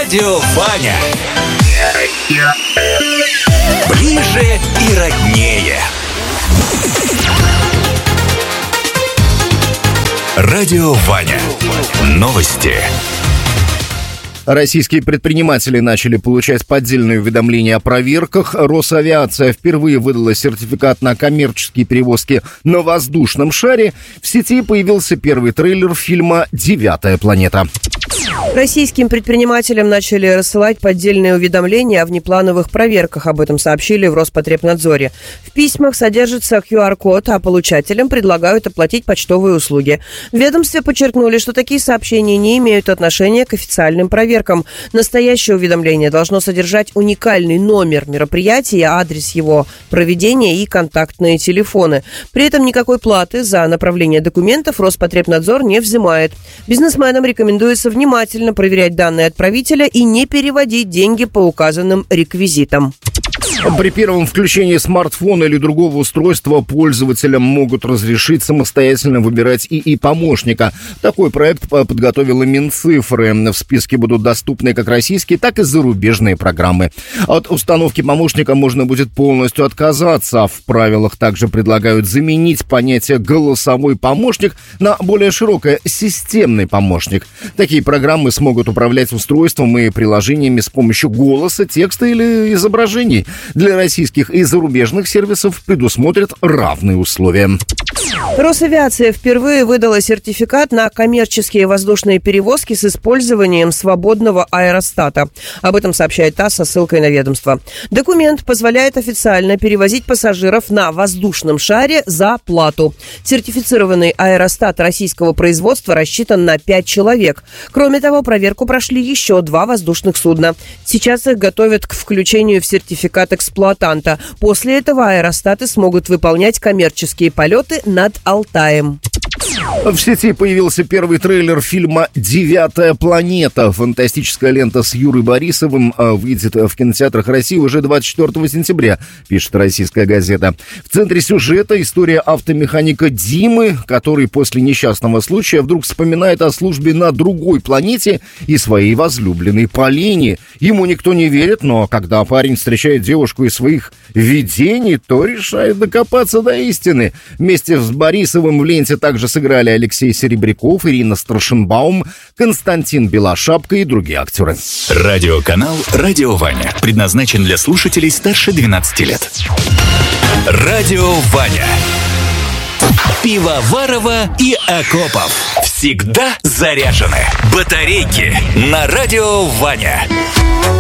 Радио Ваня. Ближе и роднее. Радио Ваня. Новости. Российские предприниматели начали получать поддельные уведомления о проверках. Росавиация впервые выдала сертификат на коммерческие перевозки на воздушном шаре. В сети появился первый трейлер фильма «Девятая планета». Российским предпринимателям начали рассылать поддельные уведомления о внеплановых проверках. Об этом сообщили в Роспотребнадзоре. В письмах содержится QR-код, а получателям предлагают оплатить почтовые услуги. В ведомстве подчеркнули, что такие сообщения не имеют отношения к официальным проверкам. Настоящее уведомление должно содержать уникальный номер мероприятия, адрес его проведения и контактные телефоны. При этом никакой платы за направление документов Роспотребнадзор не взимает. Бизнесменам рекомендуется внимательно проверять данные отправителя и не переводить деньги по указанным реквизитам. При первом включении смартфона или другого устройства пользователям могут разрешить самостоятельно выбирать ИИ-помощника. Такой проект подготовила Минцифры. В списке будут доступны как российские, так и зарубежные программы. От установки помощника можно будет полностью отказаться. В правилах также предлагают заменить понятие «голосовой помощник» на более широкое «системный помощник». Такие программы смогут управлять устройством и приложениями с помощью голоса, текста или изображений. Для российских и зарубежных сервисов предусмотрят равные условия. Росавиация впервые выдала сертификат на коммерческие воздушные перевозки с использованием свободного аэростата. Об этом сообщает ТАСС со ссылкой на ведомство. Документ позволяет официально перевозить пассажиров на воздушном шаре за плату. Сертифицированный аэростат российского производства рассчитан на 5 человек. Кроме того, проверку прошли еще 2 воздушных судна. Сейчас их готовят к включению в сертификат эксплуатанта. После этого аэростаты смогут выполнять коммерческие полеты над Алтаем. В сети появился первый трейлер фильма «Девятая планета». Фантастическая лента с Юрой Борисовым выйдет в кинотеатрах России уже 24 сентября, пишет «Российская газета». В центре сюжета история автомеханика Димы, который после несчастного случая вдруг вспоминает о службе на другой планете и своей возлюбленной Полине. Ему никто не верит, но когда парень встречает девушку из своих видений, то решает докопаться до истины. Вместе с Борисовым в ленте также сыграли Алексей Серебряков, Ирина Страшенбаум, Константин Белошапка и другие актеры. Радиоканал «Радио Ваня» предназначен для слушателей старше 12 лет. Радио Ваня. Пивоварова и Акопов. Всегда заряжены. Батарейки на Радио Ваня.